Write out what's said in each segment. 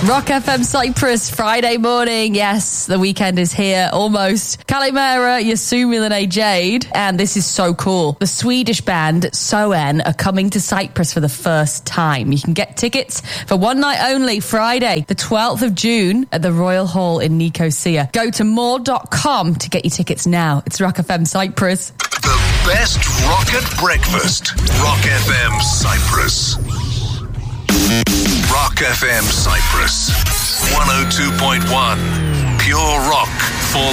Rock FM Cyprus, Friday morning. Yes, the weekend is here, almost. Kalimera, Yasumilane Jade. And this is so cool. The Swedish band Soen are coming to Cyprus for the first time. You can get tickets for one night only, Friday, the 12th of June at the Royal Hall in Nicosia. Go to more.com to get your tickets now. It's Rock FM Cyprus. The best rocket breakfast. Rock FM Cyprus. Rock FM Cyprus 102.1 Pure Rock for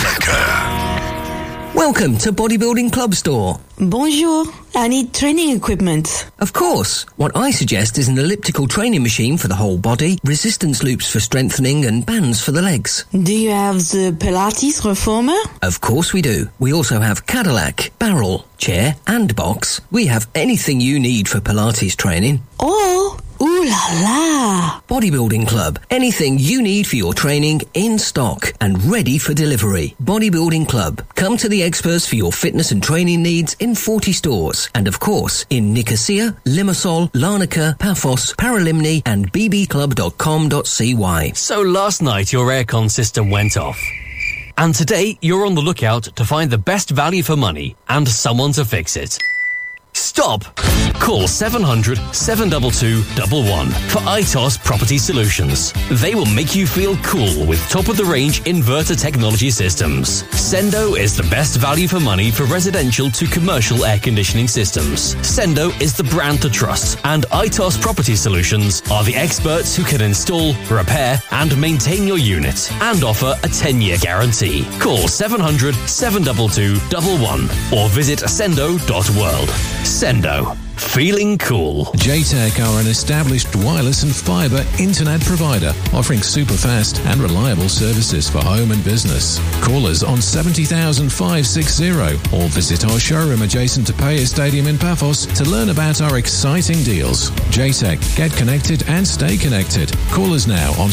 Larnaca. Welcome to Bodybuilding Club Store. Bonjour, I need training equipment. Of course. What I suggest is an elliptical training machine for the whole body, resistance loops for strengthening and bands for the legs. Do you have the Pilates reformer? Of course we do. We also have Cadillac, barrel, chair and box. We have anything you need for Pilates training. Oh, ooh la la. Bodybuilding Club. Anything you need for your training in stock and ready for delivery. Bodybuilding Club. Come to the experts for your fitness and training needs in 40 stores. And of course, in Nicosia, Limassol, Larnaca, Paphos, Paralimni and bbclub.com.cy. So last night your aircon system went off. And today you're on the lookout to find the best value for money and someone to fix it. Stop! Call 700 722 11 for ITOS Property Solutions. They will make you feel cool with top-of-the-range inverter technology systems. Sendo is the best value for money for residential to commercial air conditioning systems. Sendo is the brand to trust, and ITOS Property Solutions are the experts who can install, repair, and maintain your unit, and offer a 10-year guarantee. Call 700 722 11 or visit sendo.world. Sendo. Feeling cool. JTech are an established wireless and fibre internet provider offering super fast and reliable services for home and business. Call us on 70,560 or visit our showroom adjacent to Paya Stadium in Paphos to learn about our exciting deals. JTech, get connected and stay connected. Call us now on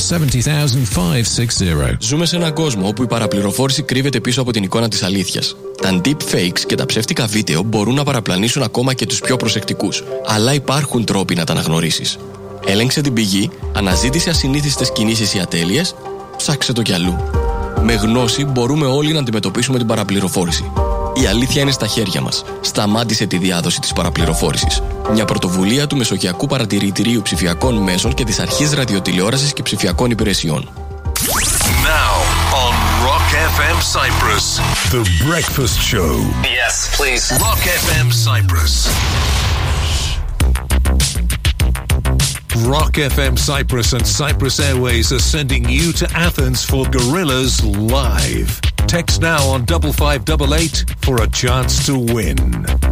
70,560. Ζούμε σε έναν κόσμο όπου η παραπληροφόρηση κρύβεται πίσω από την εικόνα της αλήθειας. Τα deepfakes και τα ψεύτικα βίντεο μπορούν να παραπλανήσουν ακόμα και τους πιο προσεκτικούς. Αλλά υπάρχουν τρόποι να τα αναγνωρίσεις. Έλεγξε την πηγή, αναζήτησε ασυνήθιστες κινήσεις ή ατέλειες, ψάξε το κι αλλού. Με γνώση μπορούμε όλοι να αντιμετωπίσουμε την παραπληροφόρηση. Η αλήθεια είναι στα χέρια μας. Σταμάτησε τη διάδοση της παραπληροφόρησης. Μια πρωτοβουλία του Μεσογειακού Παρατηρητηρίου Ψηφιακών Μέσων και της Αρχής Ραδιοτηλεόρασης και Ψηφιακών Υπηρεσιών. Now on Rock FM Cyprus, The Breakfast Show. Yes, please. Rock FM Cyprus. Rock FM Cyprus and Cyprus Airways are sending you to Athens for Gorillaz Live. Text now on 5588 for a chance to win.